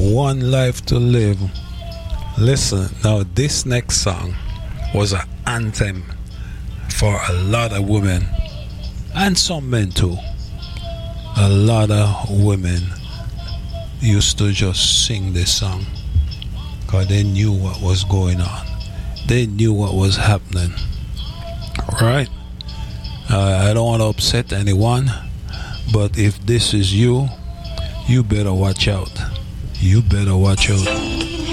One life to live. Listen, now this next song was an anthem for a lot of women and some men too. A lot of women used to just sing this song because they knew what was going on. They knew what was happening. Right? I don't want to upset anyone, but if this is you, you better watch out. You better watch out.